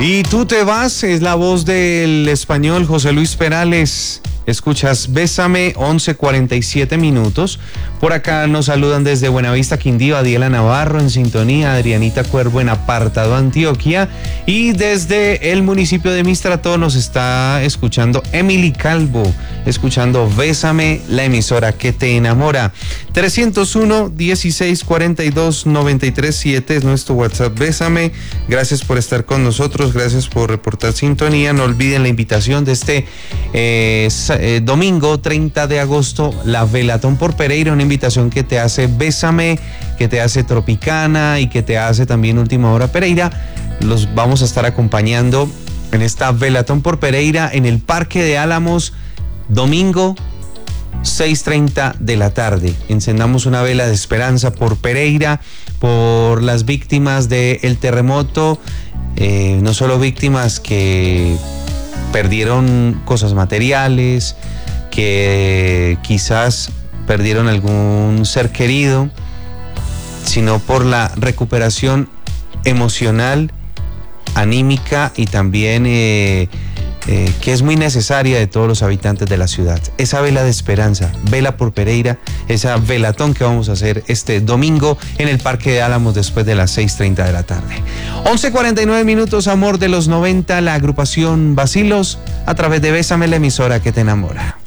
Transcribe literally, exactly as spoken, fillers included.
Y tú te vas, es la voz del español José Luis Perales. Escuchas Bésame, once cuarenta y siete minutos. Por acá nos saludan desde Buenavista, Quindío, Adiela Navarro en sintonía, Adrianita Cuervo en Apartado, Antioquia. Y desde el municipio de Mistrató nos está escuchando Emily Calvo, escuchando Bésame, la emisora que te enamora. trescientos uno, dieciséis cuarenta y dos, noventa y tres siete es nuestro WhatsApp. Bésame, gracias por estar con nosotros, gracias por reportar sintonía. No olviden la invitación de este eh, Eh, domingo treinta de agosto, la Velatón por Pereira, una invitación que te hace Bésame, que te hace Tropicana y que te hace también Última Hora Pereira. Los vamos a estar acompañando en esta Velatón por Pereira en el Parque de Álamos, domingo seis treinta de la tarde. Encendamos una vela de esperanza por Pereira, por las víctimas del terremoto, eh, no solo víctimas que perdieron cosas materiales, que quizás perdieron algún ser querido, sino por la recuperación emocional, anímica y también eh, eh, que es muy necesaria de todos los habitantes de la ciudad. Esa vela de esperanza, vela por Pereira, esa velatón que vamos a hacer este domingo en el Parque de Álamos después de las seis treinta de la tarde. once cuarenta y nueve minutos, amor de los noventa, la agrupación Bacilos, a través de Bésame, la emisora que te enamora.